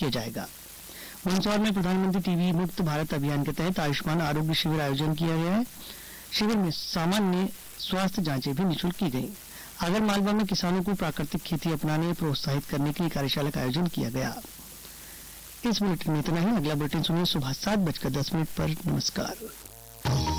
किया जाएगा। मंदसौर में प्रधानमंत्री टीबी मुक्त भारत अभियान के तहत आयुष्मान आरोग्य शिविर आयोजन किया गया है। शिविर में सामान्य स्वास्थ्य जांचें भी निःशुल्क की गई। आगर मालवा में किसानों को प्राकृतिक खेती अपनाने प्रोत्साहित करने के लिए कार्यशाला का आयोजन किया गया। इस बुलेटिन में इतना ही। अगला बुलेटिन सुनिए सुबह 7:10 पर। नमस्कार।